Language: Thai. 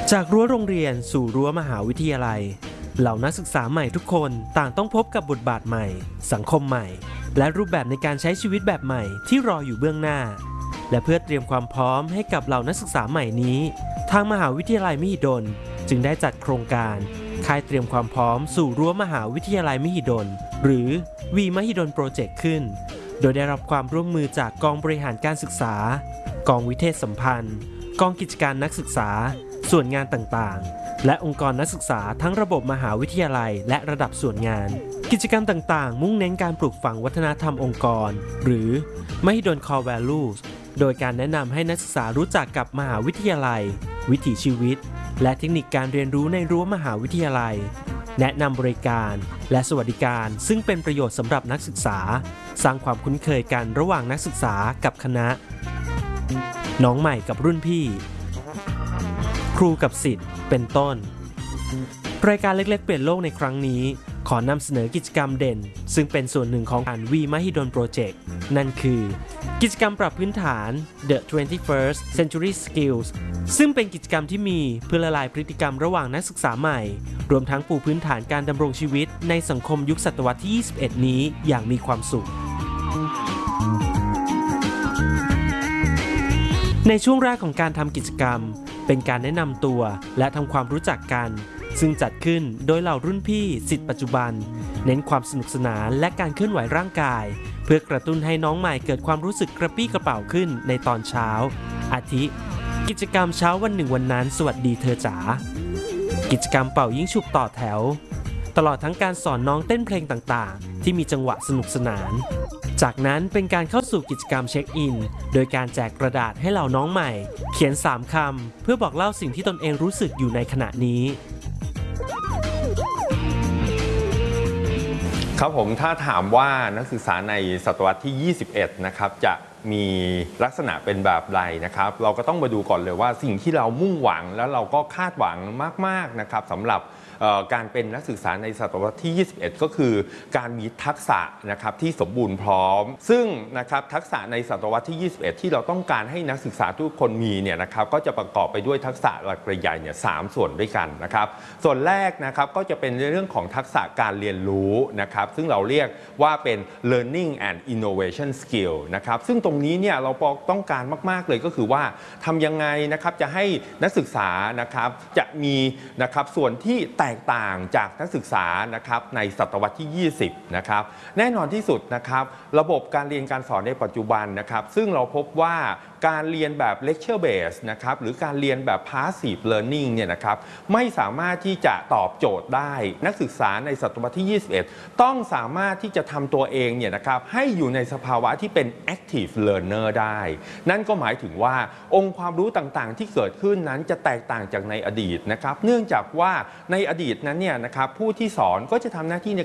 จากรั้วโรงเรียนสู่รั้วมหาวิทยาลัยเหล่านักศึกษาใหม่ทุกคนต่างต้องพบกับบทบาทใหม่สังคมใหม่และรูปแบบในการใช้ชีวิตแบบใหม่ที่รออยู่เบื้องหน้าและเพื่อเตรียมความพร้อมให้กับเหล่านักศึกษาใหม่นี้ทางมหาวิทยาลัยมหิดลจึงได้จัดโครงการค่ายเตรียมความพร้อมสู่รั้วมหาวิทยาลัยมหิดลหรือวีมหิดลโปรเจกต์ขึ้นโดยได้รับความร่วมมือจากกองบริหารการศึกษากองวิเทศสัมพันธ์กองกิจการนักศึกษาส่วนงานต่างๆและองค์กรนักศึกษาทั้งระบบมหาวิทยาลัยและระดับส่วนงานกิจกรรมต่างๆมุ่งเน้นการปลูกฝังวัฒนธรรมองค์กรหรือ Mahidol Core Values โดยการแนะนำให้นักศึกษารู้จักกับมหาวิทยาลัยวิถีชีวิตและเทคนิคการเรียนรู้ในรั้วมหาวิทยาลัยแนะนำบริการและสวัสดิการซึ่งเป็นประโยชน์สำหรับนักศึกษาสร้างความคุ้นเคยกันระหว่างนักศึกษากับคณะน้องใหม่กับรุ่นพี่ครูกับศิษย์เป็นต้นรายการเล็กๆเปลี่ยนโลกในครั้งนี้ขอนำเสนอกิจกรรมเด่นซึ่งเป็นส่วนหนึ่งของการวีมหิดลโปรเจกต์นั่นคือกิจกรรมปรับพื้นฐาน The 21st Century Skills ซึ่งเป็นกิจกรรมที่มีเพื่อละลายพฤติกรรมระหว่างนักศึกษาใหม่รวมทั้งปูพื้นฐานการดำรงชีวิตในสังคมยุคศตวรรษที่ 21 นี้อย่างมีความสุขในช่วงแรกของการทำกิจกรรมเป็นการแนะนำตัวและทำความรู้จักกันซึ่งจัดขึ้นโดยเหล่ารุ่นพี่ศิษย์ปัจจุบันเน้นความสนุกสนานและการเคลื่อนไหวร่างกายเพื่อกระตุ้นให้น้องใหม่เกิดความรู้สึกกระปี้กระเป๋าขึ้นในตอนเช้าอาทิกิจกรรมเช้าวันหนึ่งวันนั้นสวัสดีเธอจ๋ากิจกรรมเป่ายิงฉุบต่อแถวตลอดทั้งการสอนน้องเต้นเพลงต่างๆที่มีจังหวะสนุกสนานจากนั้นเป็นการเข้าสู่กิจกรรมเช็คอินโดยการแจกกระดาษให้เหล่าน้องใหม่เขียน3คำเพื่อบอกเล่าสิ่งที่ตนเองรู้สึกอยู่ในขณะนี้ครับผมถ้าถามว่านักศึกษาในศตวรรษที่ 21 นะครับจะมีลักษณะเป็นแบบไรนะครับเราก็ต้องมาดูก่อนเลยว่าสิ่งที่เรามุ่งหวังแล้วเราก็คาดหวังมากๆนะครับสำหรับการเป็นนักศึกษาในศตวรรษที่ 21 ก็คือการมีทักษะนะครับที่สมบูรณ์พร้อมซึ่งนะครับทักษะในศตวรรษที่ 21 ที่เราต้องการให้นักศึกษาทุกคนมีเนี่ยนะครับก็จะประกอบไปด้วยทักษะหลักใหญ่เนี่ย3ส่วนด้วยกันนะครับส่วนแรกนะครับก็จะเป็นในเรื่องของทักษะการเรียนรู้นะครับซึ่งเราเรียกว่าเป็น learning and innovation skill นะครับซึ่งตรงนี้เนี่ยเราต้องการมากๆเลยก็คือว่าทำยังไงนะครับจะให้นักศึกษานะครับจะมีนะครับส่วนที่แตกต่างจากนักศึกษานะครับในศตวรรษที่ 20 นะครับแน่นอนที่สุดนะครับระบบการเรียนการสอนในปัจจุบันนะครับซึ่งเราพบว่าการเรียนแบบ lecture base นะครับหรือการเรียนแบบ passive learning เนี่ยนะครับไม่สามารถที่จะตอบโจทย์ได้นักศึกษาในศตวรรษที่ 21 ต้องสามารถที่จะทำตัวเองเนี่ยนะครับให้อยู่ในสภาวะที่เป็น active learner ได้นั่นก็หมายถึงว่าองค์ความรู้ต่างๆที่เกิดขึ้นนั้นจะแตกต่างจากในอดีตนะครับเนื่องจากว่าในอดีตนั้นเนี่ยนะครับผู้ที่สอนก็จะทำหน้าที่ใน